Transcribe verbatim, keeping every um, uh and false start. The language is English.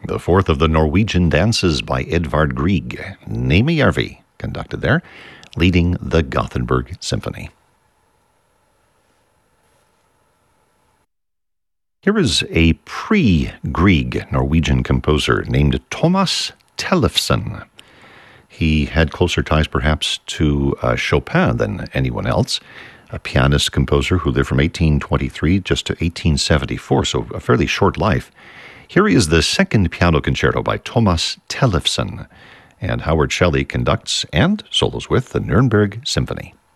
the fourth of the Norwegian dances by Edvard Grieg, Nemi conducted there, leading the Gothenburg Symphony. Here is a pre-Grieg Norwegian composer named Thomas Tellefsen. He had closer ties perhaps to uh, Chopin than anyone else, a pianist composer who lived from eighteen twenty-three just to eighteen seventy-four, so a fairly short life. Here he is the second piano concerto by Thomas Tellefsen, and Howard Shelley conducts and solos with the Nuremberg Symphony.